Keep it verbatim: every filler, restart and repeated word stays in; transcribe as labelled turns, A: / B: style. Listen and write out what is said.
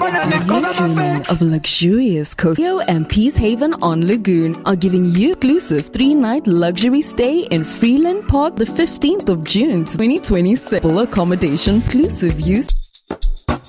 A: You're dreaming of luxurious coast. Leo and Peacehaven on Lagoon are giving you exclusive three-night luxury stay in Freeland Park the fifteenth of June twenty twenty-six. Full accommodation, inclusive use.